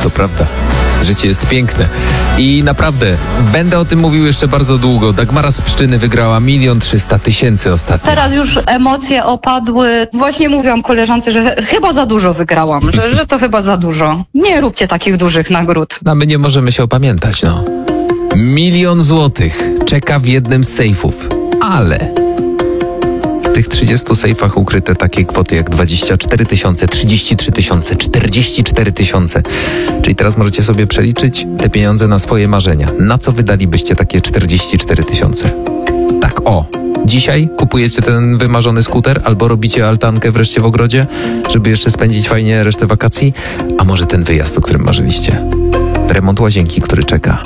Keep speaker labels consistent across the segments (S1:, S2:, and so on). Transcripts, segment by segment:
S1: To prawda. Życie jest piękne. I naprawdę, będę o tym mówił jeszcze bardzo długo. Dagmara z Pszczyny wygrała 1 300 000 ostatnio.
S2: Teraz już emocje opadły. Właśnie mówiłam koleżance, że chyba za dużo wygrałam, że to chyba za dużo. Nie róbcie takich dużych nagród.
S1: A my nie możemy się opamiętać, no. 1 000 000 złotych czeka w jednym z sejfów. Ale w tych 30 sejfach ukryte takie kwoty jak 24 000, 33 000, 44 000. Czyli teraz możecie sobie przeliczyć te pieniądze na swoje marzenia. Na co wydalibyście takie 44 000? Tak o. Dzisiaj kupujecie ten wymarzony skuter albo robicie altankę wreszcie w ogrodzie, żeby jeszcze spędzić fajnie resztę wakacji? A może ten wyjazd, o którym marzyliście? Remont łazienki, który czeka.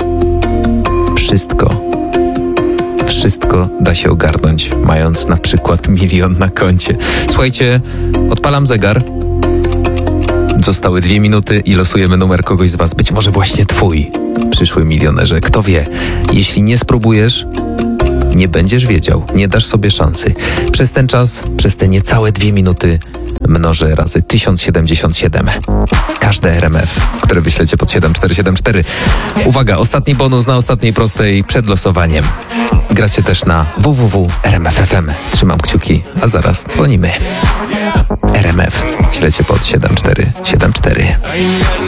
S1: Wszystko da się ogarnąć, mając na przykład 1 000 000 na koncie. Słuchajcie, odpalam zegar. Zostały 2 minuty i losujemy numer kogoś z was. Być może właśnie twój, przyszły milionerze. Kto wie, jeśli nie spróbujesz, nie będziesz wiedział, nie dasz sobie szansy. Przez ten czas, przez te niecałe 2 minuty mnożę razy 1077. Każde RMF, które wyślecie pod 7474. Uwaga, ostatni bonus na ostatniej prostej przed losowaniem. Gracie też na www.rmf.fm. Trzymam kciuki, a zaraz dzwonimy. RMF, ślecie pod 7474.